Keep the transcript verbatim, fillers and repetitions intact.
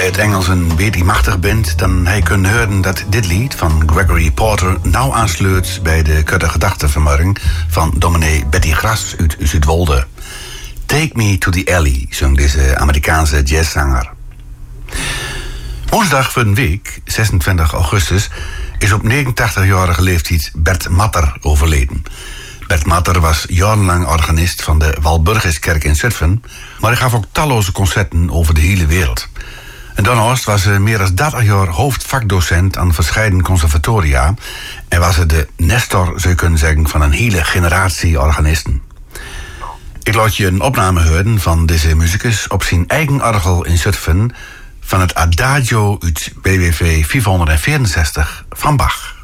het Engels een beetje machtig bent, dan hij kunt horen dat dit lied van Gregory Porter nauw aansluit bij de kutte gedachtenvermurring van dominee Betty Gras uit Zuidwolde. Take Me to the Alley, zong deze Amerikaanse jazzzanger. Woensdag van een week, zesentwintig augustus, is op negenentachtigjarige leeftijd Bert Matter overleden. Bert Matter was jarenlang organist van de Walburgiskerk in Zutphen, maar hij gaf ook talloze concerten over de hele wereld. En daarnaast was hij meer dan dertig jaar hoofdvakdocent aan verschillende conservatoria en was hij de nestor, zou je kunnen zeggen, van een hele generatie organisten. Ik laat je een opname horen van deze muzikus op zijn eigen orgel in Zutphen van het Adagio uit B W V vierhonderdvierenzestig van Bach.